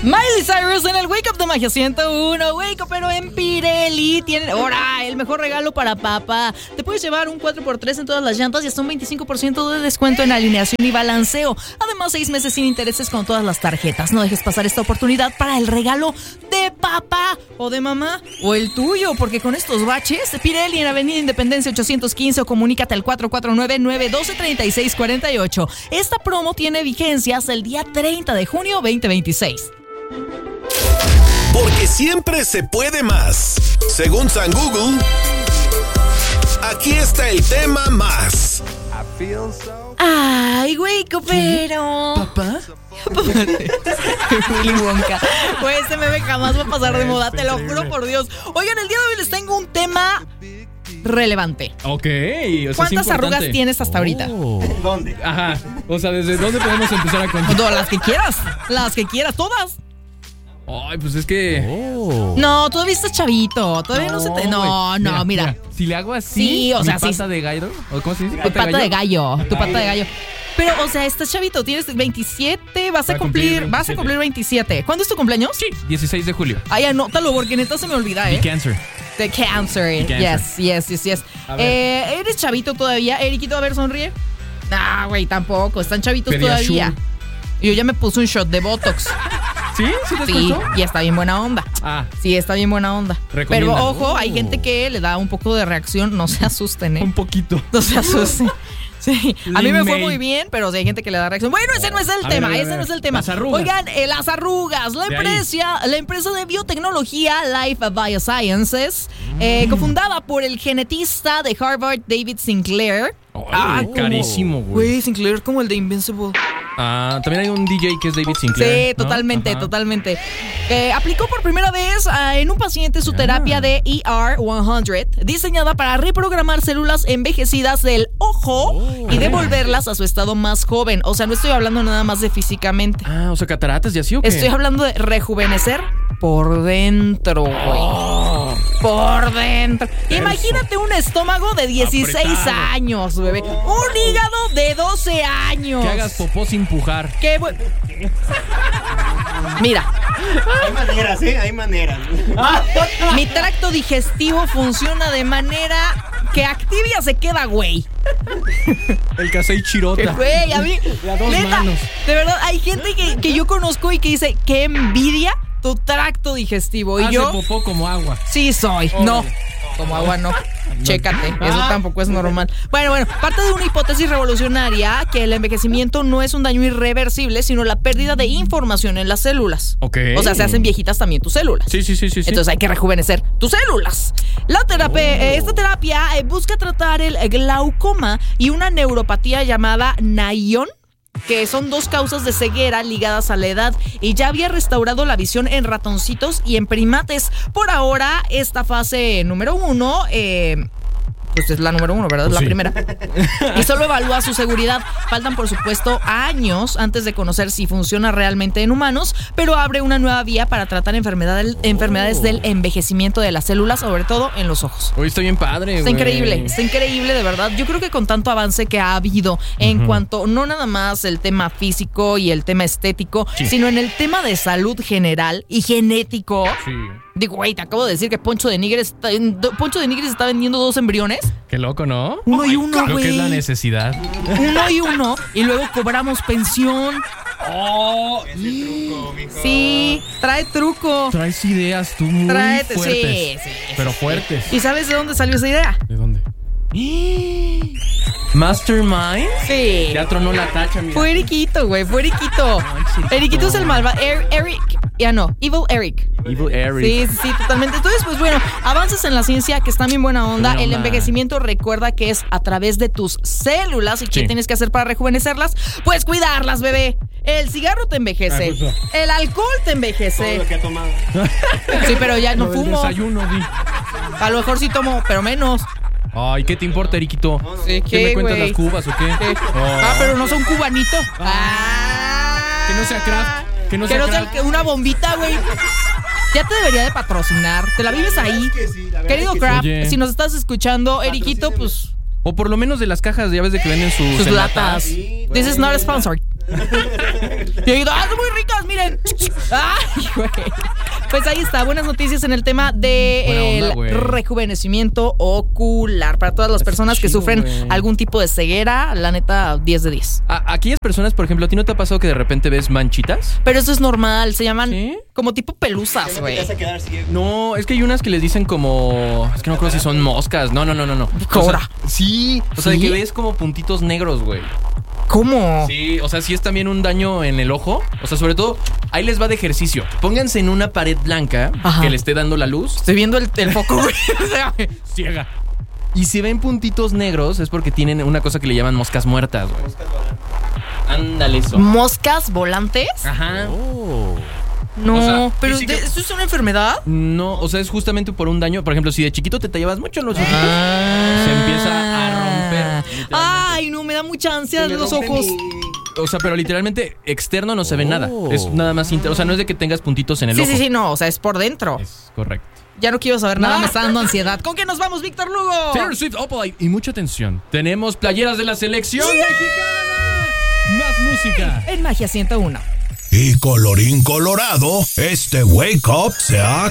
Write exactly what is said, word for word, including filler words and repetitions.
Miley Cyrus en el Wake Up de Magia ciento uno. Wake Up, pero en Pirelli tienen ahora el mejor regalo para papá. Te puedes llevar un cuatro por tres en todas las llantas y hasta un veinticinco por ciento de descuento en alineación y balanceo. Además, seis meses sin intereses con todas las tarjetas. No dejes pasar esta oportunidad para el regalo de papá o de mamá o el tuyo, porque con estos baches, Pirelli en Avenida Independencia ochocientos quince o comunícate al cuatro cuatro nueve, nueve uno dos, tres seis cuatro ocho. Esta promo tiene vigencia hasta el día treinta de junio veinte veintiséis. Porque siempre se puede más. Según San Google, aquí está el tema más. Ay, güey, pero... ¿Papá? Willy Wonka. Güey, este meme jamás va a pasar de moda, te lo juro por Dios. Oigan, el día de hoy les tengo un tema relevante. Ok. O sea, ¿cuántas arrugas tienes hasta ahorita? Oh. ¿Dónde? Ajá. O sea, ¿desde dónde podemos empezar a contar? No, las que quieras. Las que quieras, todas. Ay, pues es que... Oh. No, todavía estás chavito. Todavía no, no se te... No, no, mira, mira. mira. Si le hago así, sí, o sea, mi pata sí. de gallo, ¿o cómo se dice? Tu pata de gallo. Tu pata de gallo. Pero, o sea, estás chavito, tienes veintisiete, vas a, a cumplir, vas a cumplir veintisiete. ¿Cuándo es tu cumpleaños? Sí, dieciséis de julio. Ay, anótalo porque neta se me olvida, ¿eh? The Cancer. The Cancer. The cancer. Yes, yes, yes, yes. Eh, ¿Eres chavito todavía? Eriquito, a ver, sonríe. Nah, güey, tampoco. Están chavitos Pedía todavía. Sure. Yo ya me puse un shot de Botox. ¿Sí? ¿Sí te Sí, escuchó? Y está bien buena onda. Ah. Sí, está bien buena onda. Pero ojo, hay gente que le da un poco de reacción. No se asusten, ¿eh? Un poquito. No se asusten. Sí, a mí me fue muy bien, pero sí hay gente que le da reacción. Bueno, ese no es el a tema, ver, ver, ese ver. no es el tema. Las arrugas. Oigan, eh, las arrugas. La empresa, la empresa de biotecnología Life Biosciences, mm. eh, cofundada por el genetista de Harvard, David Sinclair. Oh, ah, carísimo, güey. Güey, Sinclair como el de Invincible. Ah, también hay un D J que es David Sinclair. Sí, totalmente, ¿no? totalmente. Eh, aplicó por primera vez uh, en un paciente su terapia ah. de E R cien, diseñada para reprogramar células envejecidas del ojo oh, y devolverlas a su estado más joven. O sea, no estoy hablando nada más de físicamente. Ah, o sea, cataratas y así, ¿o qué? Estoy hablando de rejuvenecer por dentro, güey. Oh. Por dentro. Eso. Imagínate un estómago de dieciséis Apretado. años, bebé. Un hígado de doce años. Que hagas popó sin pujar. Qué bueno. Mira. Hay maneras, ¿eh? Hay maneras. Mi tracto digestivo funciona de manera que Activia se queda, güey. El Casey Chirota. Güey, a mí. De a dos neta, manos. De verdad, hay gente que, que yo conozco y que dice, qué envidia tu tracto digestivo. Y Hace yo. popó como agua. Sí soy. Oh, no. Como agua no. No. Chécate, eso ah. tampoco es normal. Bueno, bueno, parte de una hipótesis revolucionaria que el envejecimiento no es un daño irreversible, sino la pérdida de información en las células. Ok. O sea, se hacen viejitas también tus células. Sí, sí, sí, sí. Entonces hay que rejuvenecer tus células. La terapia, oh. eh, esta terapia eh, busca tratar el glaucoma y una neuropatía llamada Naïon, que son dos causas de ceguera ligadas a la edad, y ya había restaurado la visión en ratoncitos y en primates. Por ahora, esta fase número uno, eh, pues es la número uno, ¿verdad? Pues la sí. primera. Y solo evalúa su seguridad. Faltan, por supuesto, años antes de conocer si funciona realmente en humanos, pero abre una nueva vía para tratar enfermedades, enfermedades oh. del envejecimiento de las células, sobre todo en los ojos. Hoy está bien padre, Está güey. increíble, está increíble, de verdad. Yo creo que con tanto avance que ha habido en uh-huh. cuanto, no nada más el tema físico y el tema estético, sí. sino en el tema de salud general y genético. Sí. Digo, güey, te acabo de decir que Poncho de Nigres está, Poncho de Nigres está vendiendo dos embriones. Qué loco, ¿no? Uno y uno, güey. Creo que es la necesidad. Uno y uno. Y luego cobramos pensión. Oh, ese truco, mijo. Sí, trae truco. Traes ideas tú muy trae, fuertes. Sí, sí. Pero sí. fuertes. ¿Y sabes de dónde salió esa idea? ¿De dónde? ¿Mastermind? Sí. Ya tronó la tacha, mira. Fue Eriquito, güey, fue Eriquito. Eriquito es el malvado. Er, Eric, ya no, Evil Eric. Evil Eric. Sí, sí, sí, totalmente. Entonces, pues bueno, avances en la ciencia que están bien buena onda. Buena el onda. envejecimiento, recuerda que es a través de tus células. ¿Y qué sí. tienes que hacer para rejuvenecerlas? Pues cuidarlas, bebé. El cigarro te envejece. Ah, pues, el alcohol te envejece. Todo lo que ha tomado. Sí, pero ya no Lo fumo. Desayuno, di. A lo mejor sí tomo, pero menos. Ay, ¿qué te importa, Eriquito? No, no. Sí, ¿Qué, ¿Qué me cuentas wey? las cubas o qué? ¿Qué? Oh. Ah, pero no son cubanito. Ah. Que no sea craft. Que no que sea no sea craft. una bombita, güey. Ya te debería de patrocinar. Te la vives ahí. Que sí, la Querido que Craft, sí. si nos estás escuchando, Eriquito, pues. O por lo menos de las cajas, ya ves de que venden sus, Sus latas. Sí, This is not sponsored. Y he ido, ¡ah, son muy ricas! ¡Miren! ¡Ay, güey! Pues ahí está, buenas noticias en el tema del Buena onda, rejuvenecimiento ocular. Para todas las personas que chido, sufren güey. algún tipo de ceguera, la neta, diez de diez. A- aquellas personas, por ejemplo, ¿a ti no te ha pasado que de repente ves manchitas? Pero eso es normal, se llaman ¿Sí? como tipo pelusas, No te güey. vas a quedar ciego. No, es que hay unas que les dicen como... Es que no creo si son moscas. No, no, no, no, no. Cobra. O sea, sí, o sea, ¿Sí? de que ves como puntitos negros, güey. ¿Cómo? Sí, o sea, sí es también un daño en el ojo. O sea, sobre todo, ahí les va de ejercicio. Pónganse en una pared blanca Ajá. que le esté dando la luz. Estoy viendo el, el foco, güey. O sea, Ciega. Y si ven puntitos negros es porque tienen una cosa que le llaman moscas muertas, güey. Ándale eso. ¿moscas volantes? Ajá. No, O sea, pero y sí ¿de- que- ¿esto es una enfermedad? No, o sea, es justamente por un daño. Por ejemplo, si de chiquito te tallabas mucho en los ojitos, Ah. se empieza a romper. literalmente. Ay, no, me da mucha ansia Me los rompe ojos. mi- O sea, pero literalmente externo no se ve nada. Es nada más inter... O sea, no es de que tengas puntitos en el Sí, ojo. sí, sí, no, o sea, es por dentro. Es correcto. Ya no quiero saber nada, me está dando ansiedad. ¿Con qué nos vamos, Víctor Lugo? Taylor Swift, Opalite y mucha atención. Tenemos playeras de la selección mexicana. Más música. En Magia ciento uno. Y colorín colorado, este Wake Up se ha